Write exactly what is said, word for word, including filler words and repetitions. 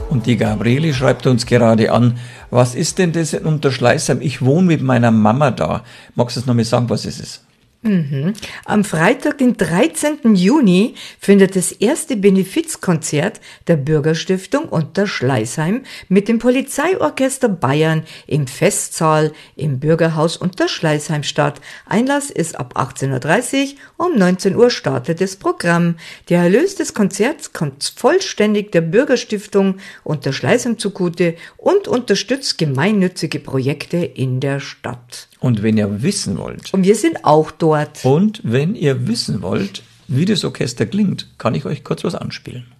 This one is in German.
Und die Gabriele schreibt uns gerade an, was ist denn das in Unterschleißheim? Ich wohne mit meiner Mama da. Magst du es noch mal sagen, was es ist? Mhm. Am Freitag, den dreizehnten Juni, findet das erste Benefizkonzert der Bürgerstiftung Unterschleißheim mit dem Polizeiorchester Bayern im Festsaal im Bürgerhaus Unterschleißheim statt. Einlass ist ab achtzehn Uhr dreißig, um neunzehn Uhr startet das Programm. Der Erlös des Konzerts kommt vollständig der Bürgerstiftung Unterschleißheim zugute und unterstützt gemeinnützige Projekte in der Stadt. Und wenn ihr wissen wollt... Und wir sind auch dort. Und wenn ihr wissen wollt, wie das Orchester klingt, kann ich euch kurz was anspielen.